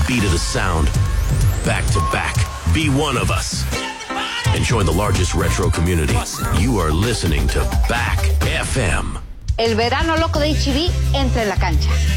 beat of the sound. Back to back. Be one of us. And join the largest retro community. You are listening to Back FM. El verano loco de HB entra en la cancha.